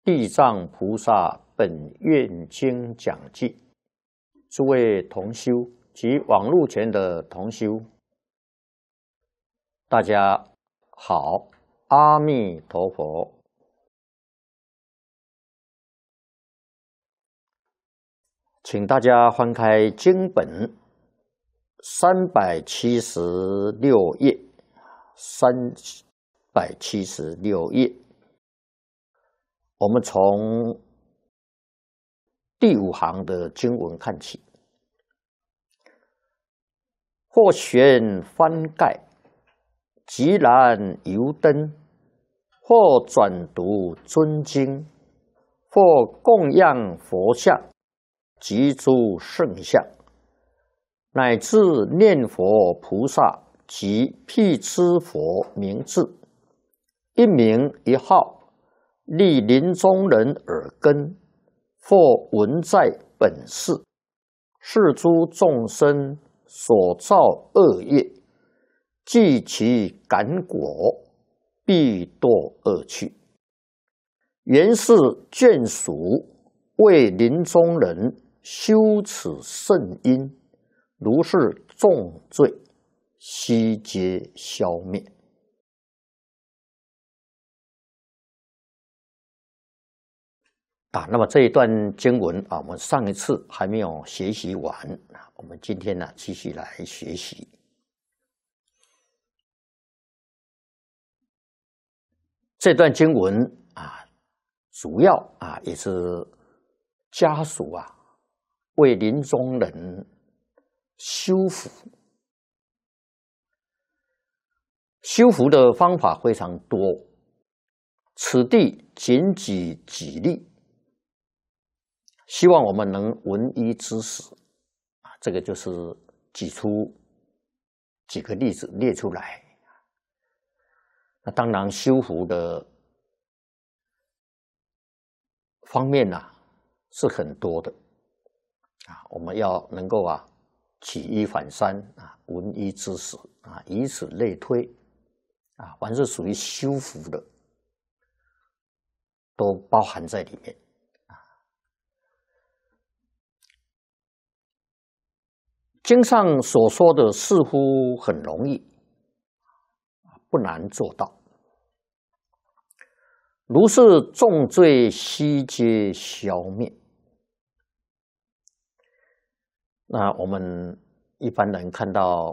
地藏菩萨本愿经讲记，诸位同修及网络前的同修，大家好，阿弥陀佛。请大家翻开经本376页，376页。我们从第5行的经文看起。或悬翻盖，即燃油灯；或转读尊经；或供养佛像及诸圣像，乃至念佛菩萨及辟支佛名字，一名一号，立临终人耳根，或闻在本世，是诸众生所造恶业，即其感果，必堕恶趣。原是眷属为临终人修此圣因，如是重罪，悉皆消灭。那么这一段经文我们上一次还没有学习完，我们今天继续来学习。这段经文主要也是家属为临终人修福，修福的方法非常多，此地仅举几例。希望我们能闻一知十，这个就是举出几个例子列出来。那当然，修福的方面是很多的我们要能够举一反三闻一知十以此类推凡是属于修福的，都包含在里面。经上所说的似乎很容易，不难做到。如是重罪，悉皆消灭。那我们一般人看到